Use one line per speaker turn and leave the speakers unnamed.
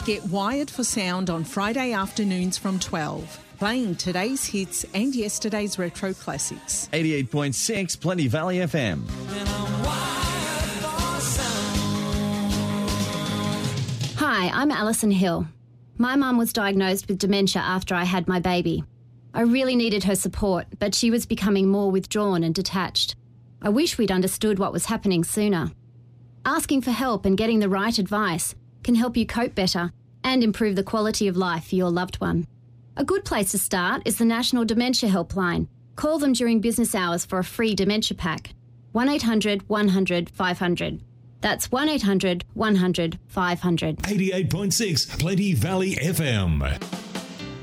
Get wired for sound on Friday afternoons from 12, playing today's hits and yesterday's retro classics.
88.6 Plenty Valley FM.
Hi, I'm Alison Hill. My mum was diagnosed with dementia after I had my baby. I really needed her support, but she was becoming more withdrawn and detached. I wish we'd understood what was happening sooner. Asking for help and getting the right advice can help you cope better and improve the quality of life for your loved one. A good place to start is the National Dementia Helpline. Call them during business hours for a free dementia pack. 1800 100 500. That's 1800 100 500.
88.6 Plenty Valley FM.